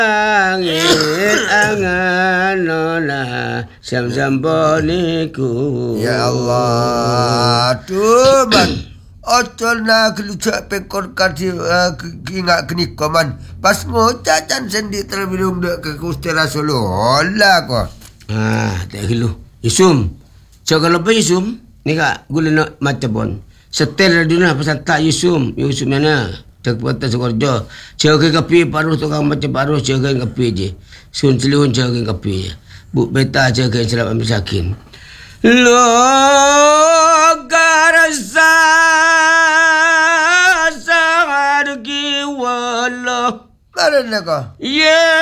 Angin anganona sam-sam niku. Ya Allah, tu man. Otol na kelucak pekor kadi ingat kini koman. Pas ngocak can sendi terbilung dek ke Kustera Solo. Olah ko. Tak kilo. Yusum. So kalau apa Yusum? Ni kak gula nak macam setel dunia pasal tak Yusum. Yusum mana? Cak patah sekorjo. Cak kapi paruh tukang macam paruh cak kapi je. Sun celihun cak kapi je. Buk beta cak selamat misakin. Lo garasa sangat kiwala. Mana nak ko? Yeah.